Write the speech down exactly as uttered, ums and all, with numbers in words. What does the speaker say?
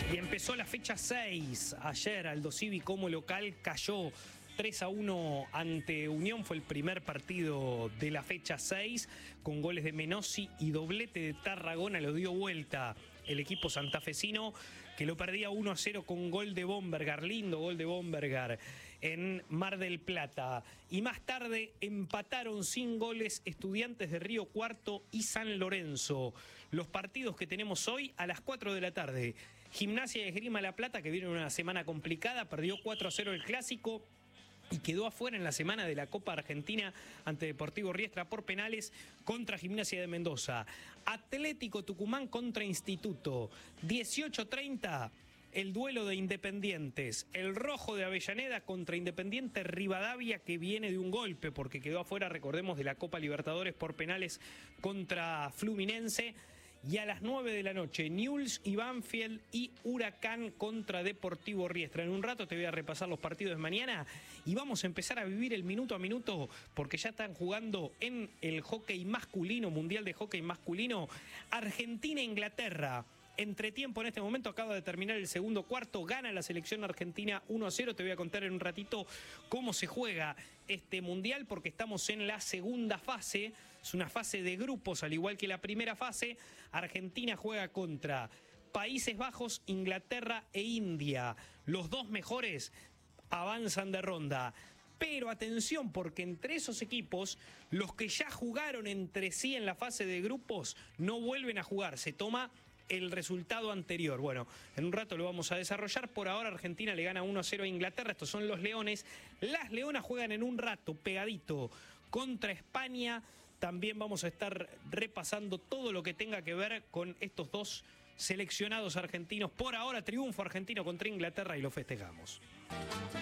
Y empezó la fecha seis. Ayer Aldo Civi como local cayó tres a uno ante Unión. Fue el primer partido de la fecha seis con goles de Menossi y doblete de Tarragona. Lo dio vuelta el equipo santafesino, que lo perdía uno a cero con gol de Bombergar, lindo gol de Bombergar en Mar del Plata. Y más tarde empataron sin goles Estudiantes de Río Cuarto y San Lorenzo. Los partidos que tenemos hoy a las cuatro de la tarde. Gimnasia y Esgrima La Plata, que viene una semana complicada, perdió cuatro a cero el clásico y quedó afuera en la semana de la Copa Argentina ante Deportivo Riestra por penales contra Gimnasia de Mendoza. Atlético Tucumán contra Instituto, dieciocho treinta, el duelo de Independientes. El Rojo de Avellaneda contra Independiente Rivadavia, que viene de un golpe porque quedó afuera, recordemos, de la Copa Libertadores por penales contra Fluminense. Y a las nueve de la noche, Newell's y Banfield y Huracán contra Deportivo Riestra. En un rato te voy a repasar los partidos de mañana y vamos a empezar a vivir el minuto a minuto porque ya están jugando en el hockey masculino, Mundial de Hockey Masculino, Argentina-Inglaterra. Entretiempo en este momento, acaba de terminar el segundo cuarto, gana la selección argentina uno a cero. Te voy a contar en un ratito cómo se juega este mundial porque estamos en la segunda fase. Es una fase de grupos, al igual que la primera fase. Argentina juega contra Países Bajos, Inglaterra e India. Los dos mejores avanzan de ronda. Pero atención, porque entre esos equipos, los que ya jugaron entre sí en la fase de grupos no vuelven a jugar. Se toma el resultado anterior. Bueno, en un rato lo vamos a desarrollar. Por ahora Argentina le gana uno a cero a Inglaterra. Estos son los Leones. Las Leonas juegan en un rato pegadito contra España. También vamos a estar repasando todo lo que tenga que ver con estos dos seleccionados argentinos. Por ahora triunfo argentino contra Inglaterra y lo festejamos.